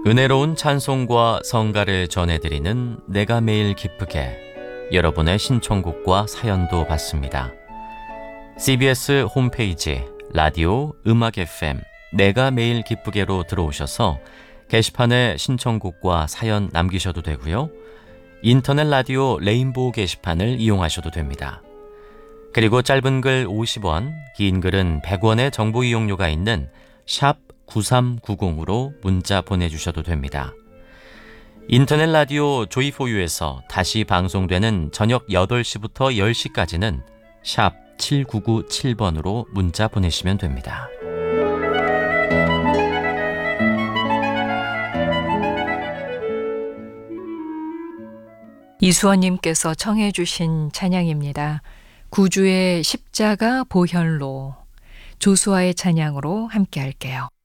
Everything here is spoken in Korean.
은혜로운 찬송과 성가를 전해드리는 내가 매일 기쁘게, 여러분의 신청곡과 사연도 받습니다. CBS 홈페이지 라디오 음악 FM 내가 매일 기쁘게로 들어오셔서 게시판에 신청곡과 사연 남기셔도 되고요. 인터넷 라디오 레인보우 게시판을 이용하셔도 됩니다. 그리고 짧은 글 50원, 긴 글은 100원의 정보 이용료가 있는 샵 9390으로 문자 보내주셔도 됩니다. 인터넷 라디오 조이포유에서 다시 방송되는 저녁 8시부터 10시까지는 샵 7997번으로 문자 보내시면 됩니다. 이수원님께서 청해 주신 찬양입니다. 구주의 십자가 보혈로, 조수아의 찬양으로 함께 할게요.